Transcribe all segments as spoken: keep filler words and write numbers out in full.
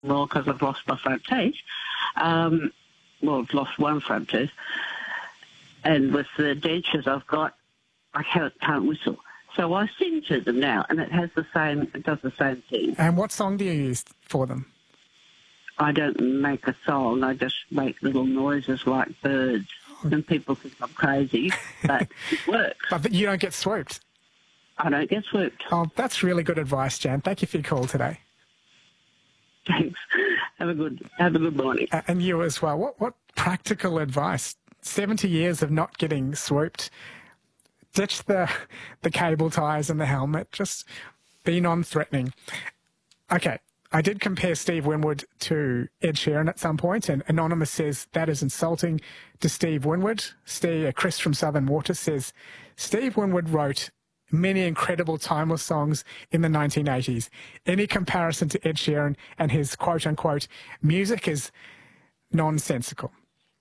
more because I've lost my front teeth. Um, well, I've lost one front tooth. And with the dentures I've got, I can't, can't whistle. So I sing to them now, and it has the same, it does the same thing. And what song do you use for them? I don't make a song. I just make little noises like birds. And people think I'm crazy, but it works. But you don't get swooped? I don't get swooped. Oh, that's really good advice, Jan. Thank you for your call today. Thanks. Have a good have a good morning. Uh, and you as well. What what practical advice? seventy years of not getting swooped. Ditch the the cable ties and the helmet. Just be non-threatening. Okay. I did compare Steve Winwood to Ed Sheeran at some point, and Anonymous says that is insulting to Steve Winwood. Steve, Chris from Southern Water says Steve Winwood wrote many incredible timeless songs in the nineteen eighties. Any comparison to Ed Sheeran and his quote-unquote music is nonsensical.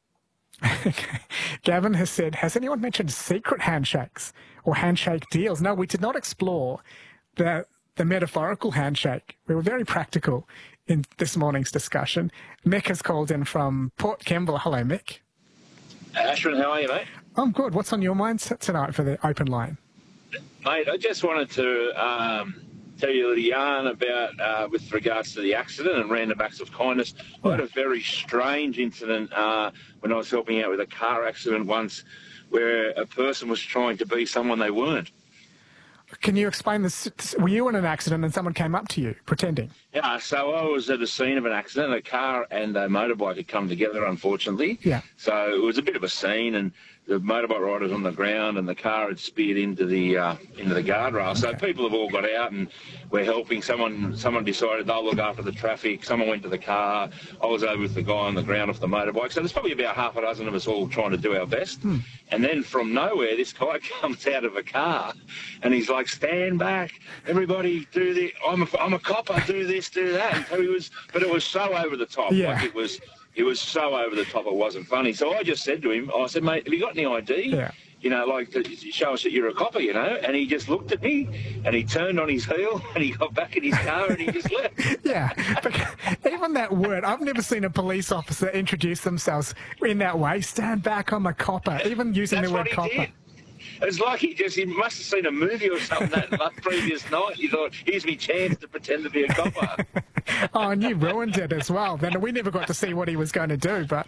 Gavin has said, has anyone mentioned secret handshakes or handshake deals? No, we did not explore the the metaphorical handshake. We were very practical in this morning's discussion. Mick has called in from Port Kembla. Hello, Mick. Ashwin, how are you, mate? I'm good. What's on your mind tonight for the open line? Mate, I just wanted to um, tell you a little yarn about, uh, with regards to the accident and random acts of kindness. I had a very strange incident uh, when I was helping out with a car accident once where a person was trying to be someone they weren't. Can you explain this? Were you in an accident and someone came up to you pretending? Yeah, so I was at a scene of an accident. A car and a motorbike had come together, unfortunately. Yeah. So it was a bit of a scene, and the motorbike rider was on the ground, and the car had speared into the uh, into the guardrail. Okay. So people have all got out, and we're helping. Someone someone decided they'll look after the traffic. Someone went to the car. I was over with the guy on the ground off the motorbike. So there's probably about half a dozen of us all trying to do our best. Hmm. And then from nowhere, this guy comes out of a car, and he's like, "Stand back, everybody! Do this. I'm a I'm a copper. Do this, do that." And so he was, but it was so over the top. Yeah. Like it was. It was so over the top, it wasn't funny. So I just said to him, I said, mate, have you got any I D? Yeah. You know, like, to show us that you're a copper, you know? And he just looked at me, and he turned on his heel, and he got back in his car, and he just left. Yeah, but even that word, I've never seen a police officer introduce themselves in that way. Stand back, I'm a copper. Even using That's the word what he copper. Did. It's like he just, he must have seen a movie or something that previous night. He thought, here's me chance to pretend to be a copper. Oh, and you ruined it as well. Then we never got to see what he was going to do, but...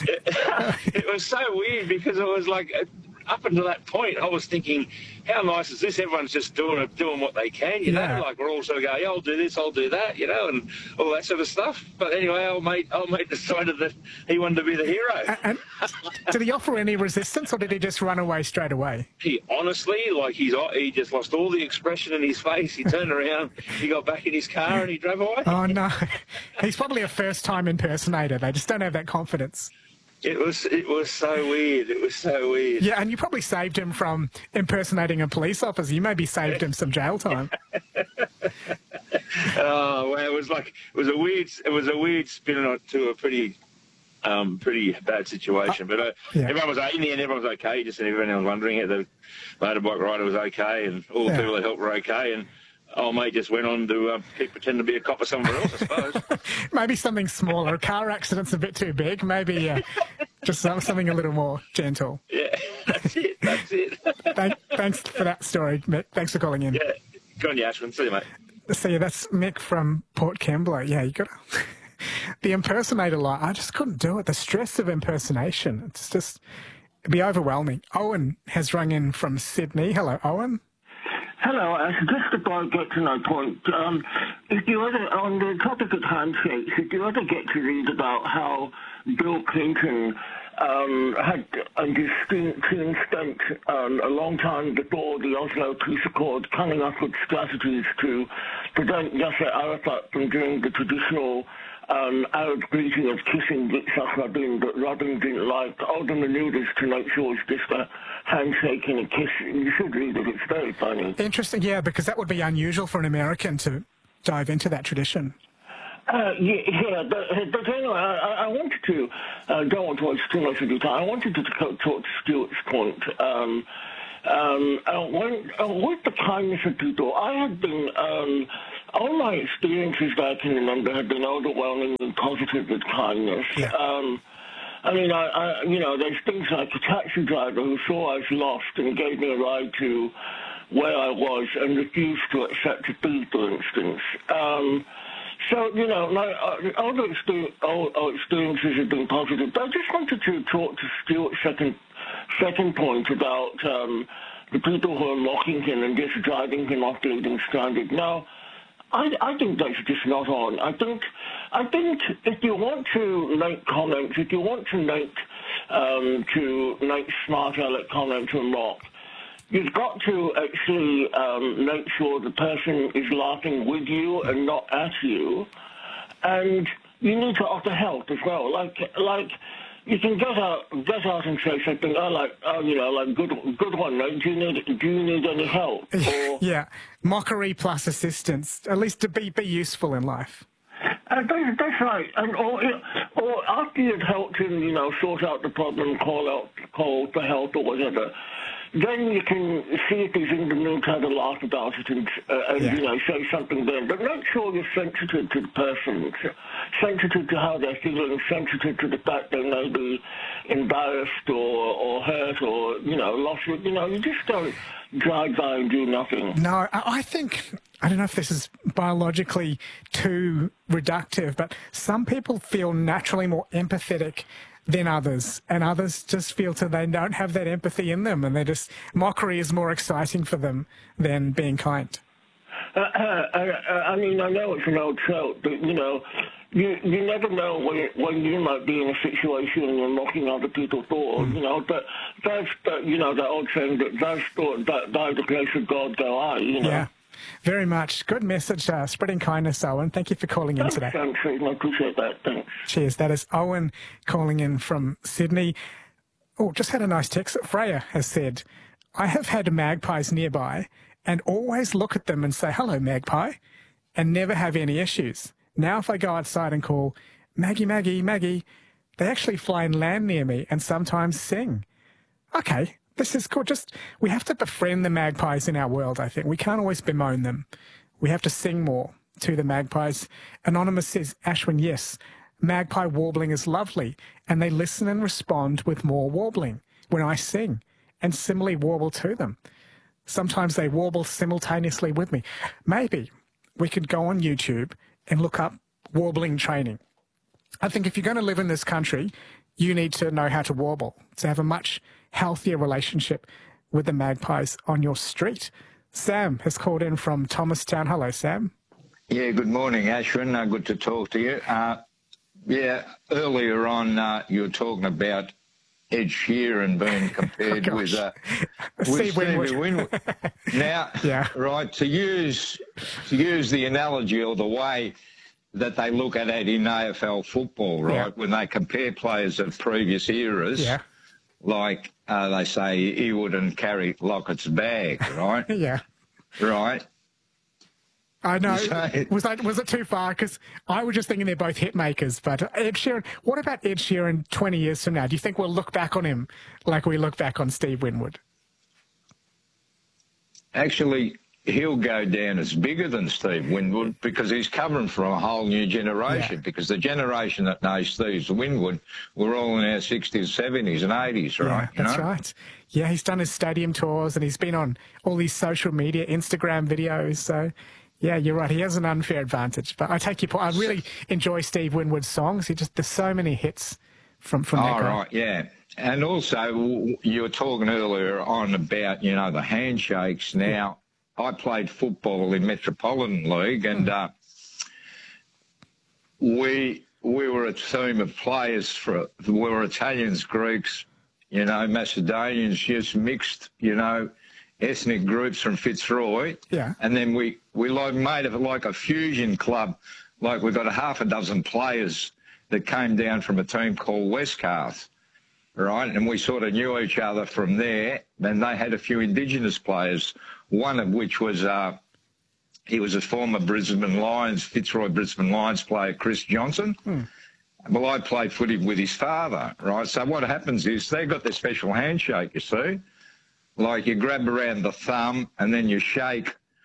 It was so weird because it was like, up until that point, I was thinking, how nice is this? Everyone's just doing doing what they can, you yeah. know? Like, we're all sort of going, yeah, I'll do this, I'll do that, you know, and all that sort of stuff. But anyway, old mate, old mate decided that he wanted to be the hero. And, and did he offer any resistance, or did he just run away straight away? He honestly, like, he's he just lost all the expression in his face. He turned around, he got back in his car, and he drove away. Oh, no. He's probably a first-time impersonator. They just don't have that confidence. It was it was so weird. It was so weird. Yeah, and you probably saved him from impersonating a police officer. You maybe saved him some jail time. Oh, well, it was like it was a weird it was a weird spin to a pretty um, pretty bad situation. But uh, yeah. everyone was in the end. Everyone was okay. Just everyone was wondering it. The motorbike rider was okay, and all the yeah. people that helped were okay. And old mate just went on to uh, keep pretending to be a copper somewhere else, I suppose. Maybe something smaller. A car accident's a bit too big. Maybe uh, just something a little more gentle. Yeah, that's it. That's it. Thank, thanks for that story, Mick. Thanks for calling in. Yeah, go on, Ashwin. See you, mate. See you. That's Mick from Port Kembla. Yeah, you got to... The impersonator line, I just couldn't do it. The stress of impersonation, it's just, it'd be overwhelming. Owen has rung in from Sydney. Hello, Owen. Hello, Ash. Just about get to my point. Um, if you ever, on the topic of handshakes, if you ever get to read about how Bill Clinton um, had a distinct instinct um, a long time before the Oslo Peace Accord, coming up with strategies to prevent Yasser Arafat from doing the traditional Um, Arab greeting of kissing Yitzhak Rabin, but Rabin didn't like. All the maneuvers to make sure it's just a handshake and a kiss. You should read it. It's very funny. Interesting, yeah, because that would be unusual for an American to dive into that tradition. Uh, yeah, yeah, but, but anyway, I, I wanted to, uh, don't want to waste too much of your time. I wanted to talk to Stuart's point. Um, um, uh, when, uh, with the kindness of people, I had been... Um, all my experiences that I can remember have been overwhelmingly positive with kindness. Yeah. Um, I mean, I, I, you know, there's things like a taxi driver who saw I was lost and gave me a ride to where I was and refused to accept a fee, for instance. Um, so, you know, my uh, all, the experience, all, all experiences have been positive. But I just wanted to talk to Stuart's second, second point about um, the people who are mocking him and just driving him off building stranded. Now, I, I think that's just not on. I think, I think if you want to make comments, if you want to make um, to make smart aleck comments or mock, you've got to actually um, make sure the person is laughing with you and not at you, and you need to offer help as well. Like, like. You can get out, get out and say something. Oh, like, oh, you know, like, good, good one. Like, do you need, do you need any help? Or, yeah, mockery plus assistance, at least to be be useful in life. Uh, that's, that's right. And or, or after you've helped him, you know, sort out the problem, call out, call for help or whatever, then you can see if he's in the mood to have a laugh about it and, uh, and yeah. you know, say something then. But make sure you're sensitive to the person, sensitive to how they're feeling, sensitive to the fact they may be embarrassed or, or hurt or, you know, lost. You know, you just don't drive by and do nothing. No, I think, I don't know if this is biologically too reductive, but some people feel naturally more empathetic than others, and others just feel that they don't have that empathy in them, and they just, mockery is more exciting for them than being kind. Uh, uh, uh, I mean, I know it's an old trope, but, you know, you you never know when, when you might be in a situation and you're mocking other people for, mm. you know, but that's, but, you know, that old saying that those thought, that by the grace of God go I, you know. Yeah, very much. Good message, uh, spreading kindness, Owen. Thank you for calling in Thanks, today. Thanks, I appreciate that. Thanks. Cheers. That is Owen calling in from Sydney. Oh, just had a nice text. Freya has said, I have had magpies nearby and always look at them and say, hello, magpie, and never have any issues. Now if I go outside and call, Maggie, Maggie, Maggie, they actually fly and land near me and sometimes sing. Okay, this is cool. Just, we have to befriend the magpies in our world, I think. We can't always bemoan them. We have to sing more to the magpies. Anonymous says, Ashwin, yes, magpie warbling is lovely, and they listen and respond with more warbling when I sing, and similarly warble to them. Sometimes they warble simultaneously with me. Maybe we could go on YouTube and look up warbling training. I think if you're going to live in this country, you need to know how to warble, to have a much healthier relationship with the magpies on your street. Sam has called in from Thomastown. Hello, Sam. Yeah, good morning, Ashwin. Uh, good to talk to you. Uh, yeah, earlier on uh, you were talking about Ed Sheeran being compared oh, with, uh, with Steve Stevie Winwood. Winwood. Now, yeah. right, to use to use the analogy or the way that they look at it in A F L football, right, yeah. when they compare players of previous eras, yeah. like uh, they say he wouldn't carry Lockett's bag, right? yeah. Right. I know. Was that was it too far? Because I was just thinking they're both hit makers. But Ed Sheeran, what about Ed Sheeran twenty years from now? Do you think we'll look back on him like we look back on Steve Winwood? Actually, he'll go down as bigger than Steve Winwood because he's coming from a whole new generation. Yeah. Because the generation that knows Steve Winwood, we're all in our sixties, seventies and eighties, right? Yeah, that's you know? right. Yeah, he's done his stadium tours and he's been on all these social media, Instagram videos. So, yeah, you're right. He has an unfair advantage. But I take your point. I really enjoy Steve Winwood's songs. He just, there's so many hits from, from that guy. guy. Right, yeah. And also, you were talking earlier on about, you know, the handshakes. Now, I played football in Metropolitan League, and uh, we we were a team of players for we were Italians, Greeks, you know, Macedonians, just mixed, you know, ethnic groups from Fitzroy. Yeah. And then we we like made it like a fusion club, like we got a half a dozen players that came down from a team called Westcarth. Right, and we sort of knew each other from there. Then they had a few Indigenous players, one of which was, uh, he was a former Brisbane Lions, Fitzroy Brisbane Lions player, Chris Johnson. Hmm. Well, I played footy with his father, right? So what happens is they got their special handshake, you see. Like you grab around the thumb and then you shake,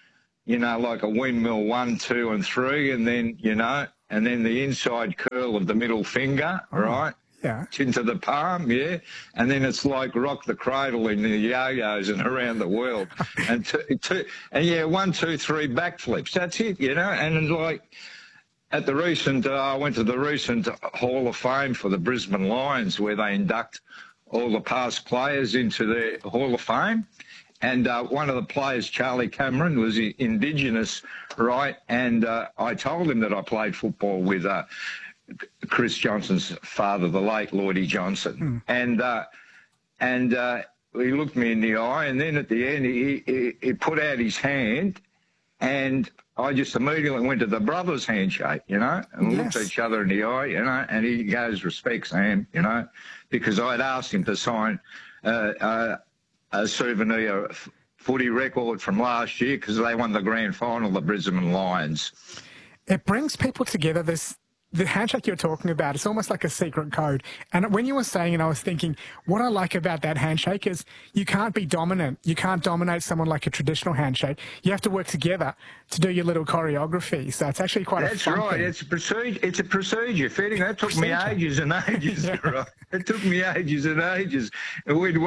you know, like a windmill one, two, and three, and then, you know, and then the inside curl of the middle finger, oh, right? Yeah. Into the palm, yeah. And then it's like rock the cradle in the yo-yos and around the world. and, two, two, and, yeah, one, two, three backflips. That's it, you know. And it's like at the recent, uh, I went to the recent Hall of Fame for the Brisbane Lions where they induct all the past players into their Hall of Fame. And uh, one of the players, Charlie Cameron, was Indigenous, right? And uh, I told him that I played football with uh, Chris Johnson's father, the late Lloydie Johnson. Mm. And uh, and uh, he looked me in the eye, and then at the end he, he, he put out his hand, and I just immediately went to the brothers' handshake, you know, and yes. looked each other in the eye, you know, and he goes, respect, Sam, you know, because I'd asked him to sign uh, uh, a souvenir footy record from last year because they won the grand final, the Brisbane Lions. It brings people together, this... The handshake you're talking about, it's almost like a secret code. And when you were saying it, I was thinking, what I like about that handshake is you can't be dominant. You can't dominate someone like a traditional handshake. You have to work together to do your little choreography. So it's actually quite That's a fun right. thing. It's a procedure. It's a procedure. Fitting. That took procedure. me ages and ages. Yeah. Right? It took me ages and ages. And we'd